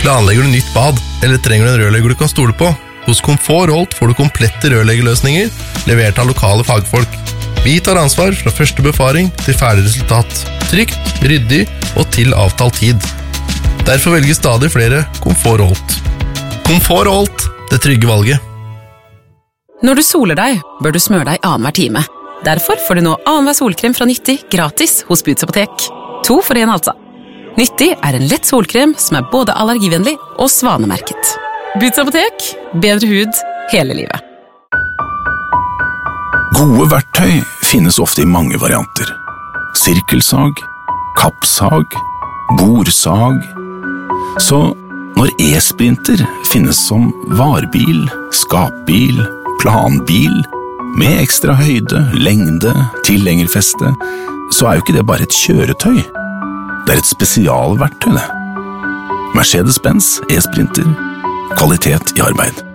Planlegger du nytt bad, eller trenger du en rørlegger du kan stole på? Hos Komfort Holt får du komplette rørleggerløsninger, levert av lokale fagfolk. Vi tar ansvar fra første befaring til ferdig resultat. Trygt, ryddig og til avtalt tid. Derfor velger stadig flere Komfort Holt. Komfort Holt, det trygge valget. Når du soler deg, bør du smøre deg annenhver time. Derfor får du nå annenhver solkrem fra Nyttig gratis hos Boots Apotek. 2 for 1 altså. Nyttig en lett solkrem som både allergivennlig og svanemerket. Boots Apotek, bedre hud hele livet. Gode verktøy finnes ofte i mange varianter. Sirkelsag, kappsag, borsag. Så når e-sprinter finnes som varebil, skapbil, planbil, med ekstra høyde, lengde, tilhengerfeste, så jo ikke det bare et kjøretøy. Det et spesialverktøy, det. Mercedes-Benz e-sprinter. Kvalitet i arbeid.